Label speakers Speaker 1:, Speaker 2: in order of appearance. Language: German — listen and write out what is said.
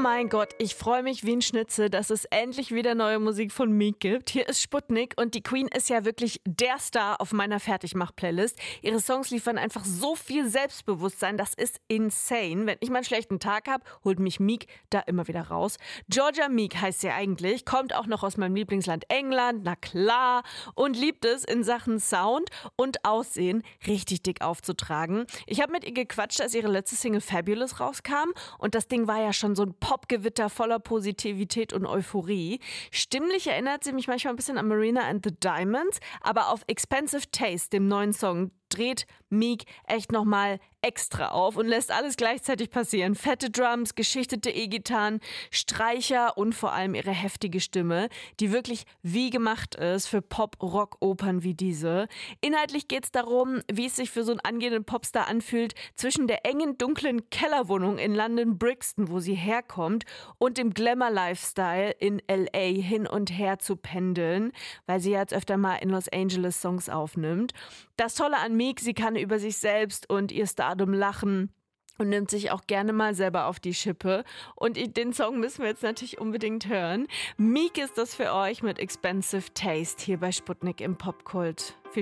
Speaker 1: mein Gott, ich freue mich wie ein Schnitzel, dass es endlich wieder neue Musik von Meek gibt. Hier ist Sputnik und die Queen ist ja wirklich der Star auf meiner Fertigmach-Playlist. Ihre Songs liefern einfach so viel Selbstbewusstsein, das ist insane. Wenn ich mal einen schlechten Tag habe, holt mich Meek da immer wieder raus. Georgia Meek heißt sie eigentlich, kommt auch noch aus meinem Lieblingsland England, na klar, und liebt es in Sachen Sound und Aussehen richtig dick aufzutragen. Ich habe mit ihr gequatscht, als ihre letzte Single Fabulous rauskam und das Ding war ja schon so ein Popgewitter voller Positivität und Euphorie. Stimmlich erinnert sie mich manchmal ein bisschen an Marina and the Diamonds, aber auf Expensive Taste, dem neuen Song, dreht Meek echt nochmal extra auf und lässt alles gleichzeitig passieren. Fette Drums, geschichtete E-Gitarren, Streicher und vor allem ihre heftige Stimme, die wirklich wie gemacht ist für Pop-Rock-Opern wie diese. Inhaltlich geht es darum, wie es sich für so einen angehenden Popstar anfühlt, zwischen der engen, dunklen Kellerwohnung in London Brixton, wo sie herkommt, und dem Glamour-Lifestyle in L.A. hin und her zu pendeln, weil sie jetzt öfter mal in Los Angeles Songs aufnimmt. Das Tolle an Meek, sie kann über sich selbst und ihr Stardom lachen und nimmt sich auch gerne mal selber auf die Schippe. Und den Song müssen wir jetzt natürlich unbedingt hören. Meek ist das für euch mit Expensive Taste hier bei Sputnik im Popkult. Viel